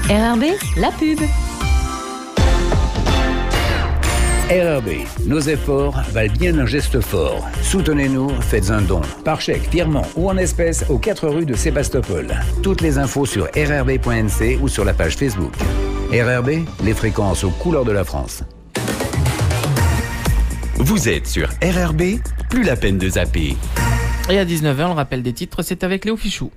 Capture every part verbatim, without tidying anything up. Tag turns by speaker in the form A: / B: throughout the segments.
A: R R B, la pub.
B: R R B, nos efforts valent bien un geste fort. Soutenez-nous, faites un don, par chèque, virement ou en espèces aux quatre rues de Sébastopol. Toutes les infos sur r r b point n c ou sur la page Facebook. R R B, les fréquences aux couleurs de la France.
C: Vous êtes sur R R B, plus la peine de zapper.
D: Et à dix-neuf heures, le rappel des titres, c'est avec Léo Fichou.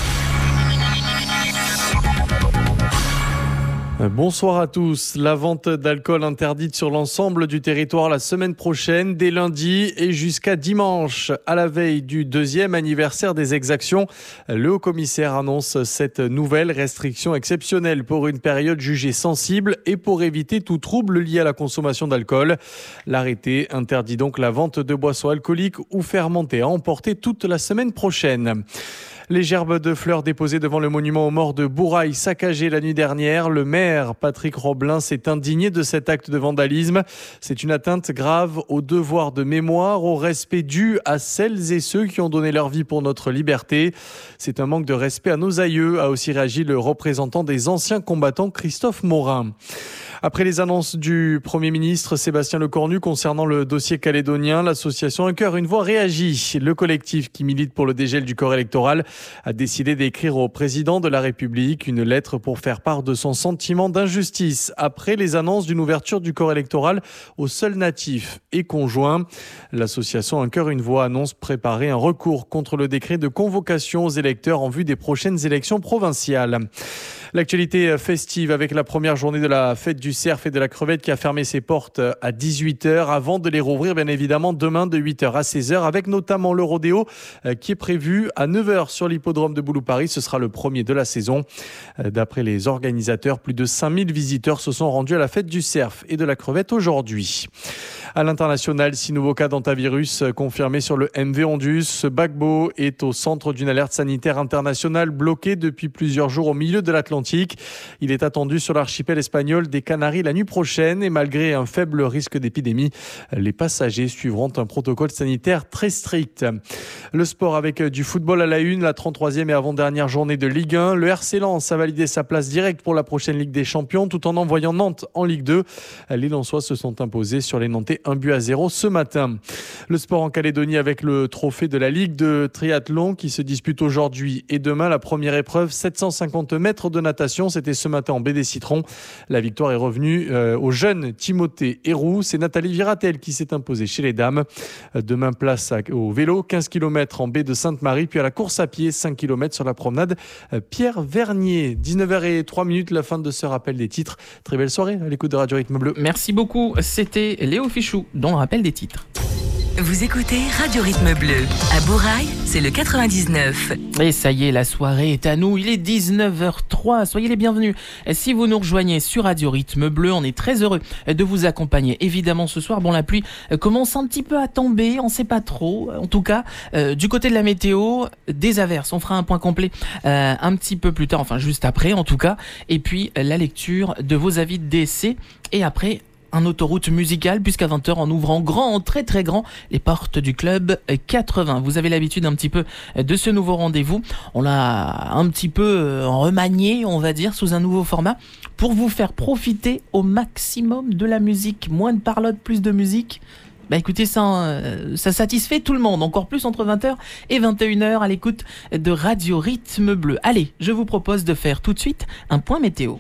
E: Bonsoir à tous. La vente d'alcool interdite sur l'ensemble du territoire la semaine prochaine, dès lundi et jusqu'à dimanche. À la veille du deuxième anniversaire des exactions, le haut-commissaire annonce cette nouvelle restriction exceptionnelle pour une période jugée sensible et pour éviter tout trouble lié à la consommation d'alcool. L'arrêté interdit donc la vente de boissons alcooliques ou fermentées à emporter toute la semaine prochaine. Les gerbes de fleurs déposées devant le monument aux morts de Bourail saccagées la nuit dernière. Le maire, Patrick Roblin, s'est indigné de cet acte de vandalisme. C'est une atteinte grave au devoir de mémoire, au respect dû à celles et ceux qui ont donné leur vie pour notre liberté. C'est un manque de respect à nos aïeux, a aussi réagi le représentant des anciens combattants, Christophe Morin. Après les annonces du Premier ministre Sébastien Lecornu concernant le dossier calédonien, l'association Un cœur, une voix réagit. Le collectif qui milite pour le dégel du corps électoral a décidé d'écrire au président de la République une lettre pour faire part de son sentiment d'injustice après les annonces d'une ouverture du corps électoral aux seuls natifs et conjoints. L'association Un cœur, une voix annonce préparer un recours contre le décret de convocation aux électeurs en vue des prochaines élections provinciales. L'actualité festive avec la première journée de la fête du cerf et de la crevette qui a fermé ses portes à dix-huit heures avant de les rouvrir bien évidemment demain de huit heures à seize heures avec notamment le rodéo qui est prévu à neuf heures sur l'hippodrome de Boulou-Paris. Ce sera le premier de la saison. D'après les organisateurs, plus de cinq mille visiteurs se sont rendus à la fête du cerf et de la crevette aujourd'hui. À l'international, six nouveaux cas d'hantavirus confirmés sur le M V Ondus. Ce paquebot est au centre d'une alerte sanitaire internationale bloquée depuis plusieurs jours au milieu de l'Atlantique. Il est attendu sur l'archipel espagnol des Canaries la nuit prochaine et malgré un faible risque d'épidémie, les passagers suivront un protocole sanitaire très strict. Le sport avec du football à la une, la trente-troisième et avant-dernière journée de Ligue un. Le R C Lens a validé sa place directe pour la prochaine Ligue des Champions tout en envoyant Nantes en Ligue deux. Les Lensois se sont imposés sur les Nantais un but à zéro ce matin. Le sport en Calédonie avec le trophée de la Ligue de triathlon qui se dispute aujourd'hui et demain. La première épreuve, sept cent cinquante mètres de natation, c'était ce matin en baie des Citrons. La victoire est revenue euh, au jeune Timothée Héroux. C'est Nathalie Viratel qui s'est imposée chez les dames. Demain, place à, au vélo, quinze kilomètres en baie de Sainte-Marie, puis à la course à pied, cinq kilomètres sur la promenade Pierre Vernier. dix-neuf heures zéro trois, la fin de ce rappel des titres. Très belle soirée à l'écoute de Radio Rythme Bleu.
D: Merci beaucoup, c'était Léo Fichou dans le rappel des titres.
A: Vous écoutez Radio Rythme Bleu. À Bourail, c'est le quatre-vingt-dix-neuf.
D: Et ça y est, la soirée est à nous. Il est dix-neuf heures trois. Soyez les bienvenus. Si vous nous rejoignez sur Radio Rythme Bleu, on est très heureux de vous accompagner. Évidemment, ce soir, bon, la pluie commence un petit peu à tomber. On ne sait pas trop. En tout cas, euh, du côté de la météo, des averses. On fera un point complet euh, un petit peu plus tard, enfin juste après en tout cas. Et puis, la lecture de vos avis de décès. Et après, un autoroute musicale, puisqu'à vingt heures, en ouvrant grand, très très grand, les portes du club quatre-vingts. Vous avez l'habitude un petit peu de ce nouveau rendez-vous. On l'a un petit peu remanié, on va dire, sous un nouveau format, pour vous faire profiter au maximum de la musique. Moins de parlotte, plus de musique. Bah écoutez, ça, ça satisfait tout le monde, encore plus entre vingt heures et vingt et une heures à l'écoute de Radio Rythme Bleu. Allez, je vous propose de faire tout de suite un point météo.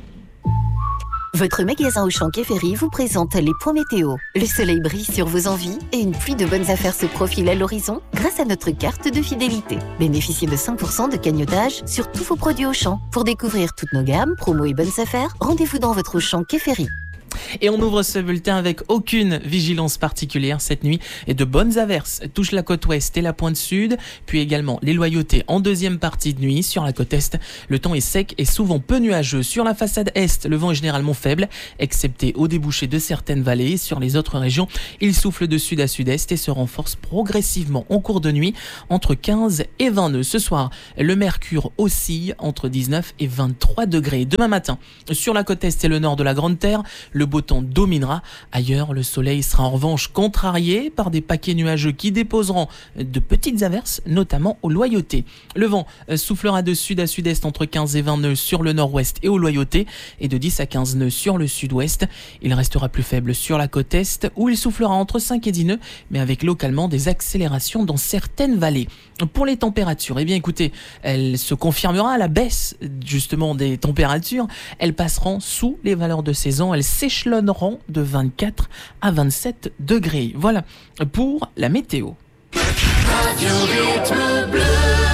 F: Votre magasin Auchan Quai Ferry vous présente les points météo. Le soleil brille sur vos envies et une pluie de bonnes affaires se profile à l'horizon grâce à notre carte de fidélité. Bénéficiez de cinq pour cent de cagnotage sur tous vos produits Auchan. Pour découvrir toutes nos gammes, promos et bonnes affaires, rendez-vous dans votre Auchan Quai Ferry.
D: Et on ouvre ce bulletin avec aucune vigilance particulière cette nuit et de bonnes averses touchent la côte ouest et la pointe sud, puis également les Loyautés en deuxième partie de nuit. Sur la côte est, le temps est sec et souvent peu nuageux. Sur la façade est, le vent est généralement faible, excepté au débouché de certaines vallées. Sur les autres régions, il souffle de sud à sud-est et se renforce progressivement en cours de nuit entre quinze et vingt nœuds. Ce soir, le mercure oscille entre dix-neuf et vingt-trois degrés. Demain matin, sur la côte est et le nord de la Grande Terre, le beau temps dominera. Ailleurs, le soleil sera en revanche contrarié par des paquets nuageux qui déposeront de petites averses, notamment au Loyauté. Le vent soufflera de sud à sud-est entre quinze et vingt nœuds sur le nord-ouest et au Loyauté et de dix à quinze nœuds sur le sud-ouest. Il restera plus faible sur la côte est où il soufflera entre cinq et dix nœuds, mais avec localement des accélérations dans certaines vallées. Pour les températures, eh bien écoutez, elle se confirmera à la baisse justement des températures. Elles passeront sous les valeurs de saison, elles s'échelonneront de vingt-quatre à vingt-sept degrés. Voilà pour la météo. Radio Rythme Bleu.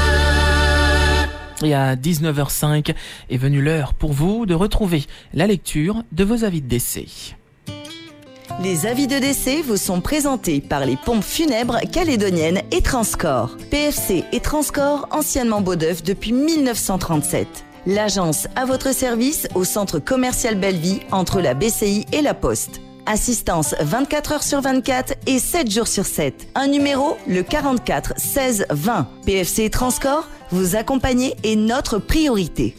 D: Et à dix-neuf heures cinq est venue l'heure pour vous de retrouver la lecture de vos avis de décès.
G: Les avis de décès vous sont présentés par les pompes funèbres calédoniennes et Transcorps. P F C et Transcorps, anciennement Beaudeuf depuis mille neuf cent trente-sept. L'agence à votre service au centre commercial Belleville entre la B C I et la Poste. Assistance vingt-quatre heures sur vingt-quatre et sept jours sur sept. Un numéro, le quarante-quatre seize vingt. P F C et Transcorps, vous accompagner est notre priorité.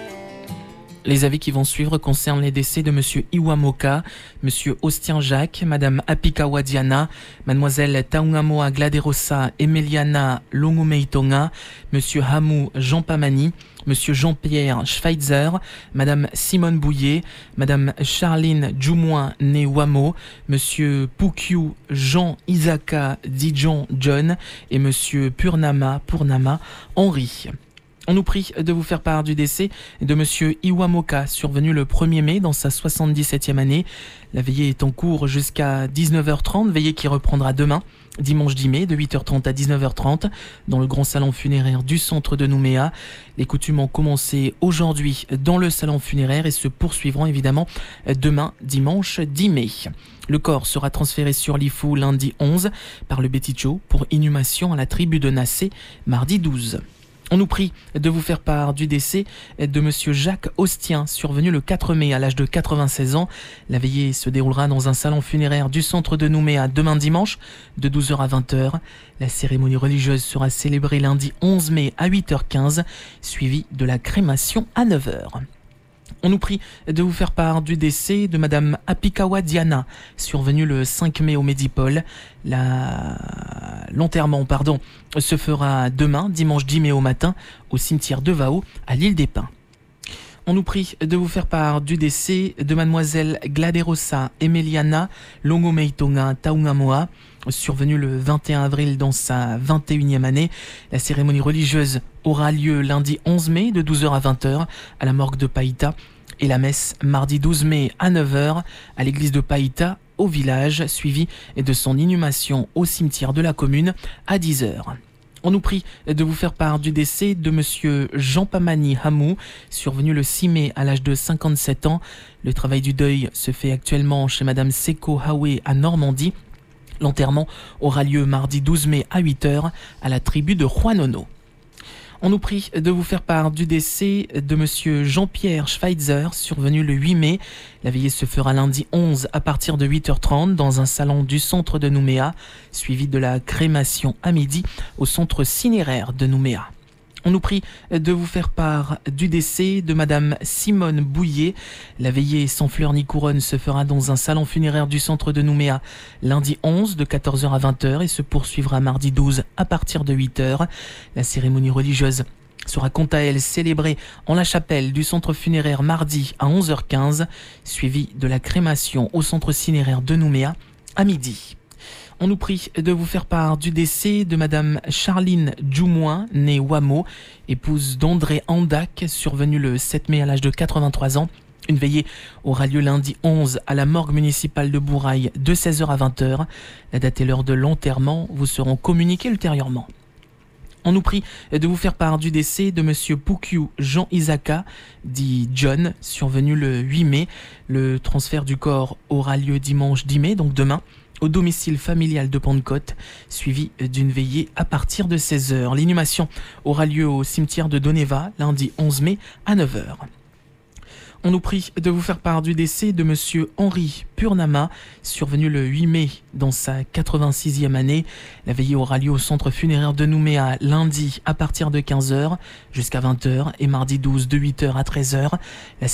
D: Les avis qui vont suivre concernent les décès de Monsieur Iwamoka, Monsieur Ostien Jacques, Madame Apikawa Diana, Mademoiselle Taungamoa Gladerosa Emeliana Longomeitonga, Monsieur Hamou Jean Pamani, Monsieur Jean-Pierre Schweitzer, Madame Simone Bouillet, Madame Charline Djoumoin né Wamo, Monsieur Pukyu Jean Isaka Dijon John et Monsieur Purnama Purnama Henri. On nous prie de vous faire part du décès de Monsieur Iwamoka, survenu le premier mai dans sa soixante-dix-septième année. La veillée est en cours jusqu'à dix-neuf heures trente, veillée qui reprendra demain, dimanche dix mai, de huit heures trente à dix-neuf heures trente, dans le grand salon funéraire du centre de Nouméa. Les coutumes ont commencé aujourd'hui dans le salon funéraire et se poursuivront évidemment demain, dimanche dix mai. Le corps sera transféré sur l'I F O lundi onze par le Betticho pour inhumation à la tribu de Nassé, mardi douze. On nous prie de vous faire part du décès de Monsieur Jacques Ostien, survenu le quatre mai à l'âge de quatre-vingt-seize ans. La veillée se déroulera dans un salon funéraire du centre de Nouméa demain dimanche de douze heures à vingt heures. La cérémonie religieuse sera célébrée lundi onze mai à huit heures quinze, suivie de la crémation à neuf heures. On nous prie de vous faire part du décès de Madame Apikawa Diana, survenue le cinq mai au Médipôle. La... L'enterrement pardon, se fera demain, dimanche dix mai au matin, au cimetière de Vao, à l'île des Pins. On nous prie de vous faire part du décès de Mademoiselle Gladerosa Emeliana Longomeitonga Taungamoa, survenue le vingt et un avril dans sa vingt et unième année. La cérémonie religieuse aura lieu lundi onze mai de douze heures à vingt heures à la morgue de Païta et la messe mardi douze mai à neuf heures à l'église de Païta au village, suivi de son inhumation au cimetière de la commune à dix heures. On nous prie de vous faire part du décès de Monsieur Jean Pamani Hamou, survenu le six mai à l'âge de cinquante-sept ans. Le travail du deuil se fait actuellement chez Madame Seko Hawe à Normandie. L'enterrement aura lieu mardi douze mai à huit heures à la tribu de Juanono. On nous prie de vous faire part du décès de Monsieur Jean-Pierre Schweitzer, survenu le huit mai. La veillée se fera lundi onze à partir de huit heures trente dans un salon du centre de Nouméa, suivi de la crémation à midi au centre cinéraire de Nouméa. On nous prie de vous faire part du décès de Madame Simone Bouillet. La veillée sans fleurs ni couronne se fera dans un salon funéraire du centre de Nouméa lundi onze de quatorze heures à vingt heures et se poursuivra mardi douze à partir de huit heures. La cérémonie religieuse sera quant à elle célébrée en la chapelle du centre funéraire mardi à onze heures quinze, suivie de la crémation au centre cinéraire de Nouméa à midi. On nous prie de vous faire part du décès de Madame Charline Djoumoin, née Wamo, épouse d'André Andac, survenue le sept mai à l'âge de quatre-vingt-trois ans. Une veillée aura lieu lundi onze à la morgue municipale de Bourail de seize heures à vingt heures. La date et l'heure de l'enterrement vous seront communiquées ultérieurement. On nous prie de vous faire part du décès de Monsieur Pukyu Jean Isaka, dit John, survenu le huit mai. Le transfert du corps aura lieu dimanche dix mai, donc demain, au domicile familial de Pentecôte, suivi d'une veillée à partir de seize heures. L'inhumation aura lieu au cimetière de Doneva, lundi onze mai à neuf heures. On nous prie de vous faire part du décès de Monsieur Henri Purnama, survenu le huit mai dans sa quatre-vingt-sixième année. La veillée aura lieu au centre funéraire de Nouméa lundi à partir de quinze heures jusqu'à vingt heures et mardi douze de huit heures à treize heures. La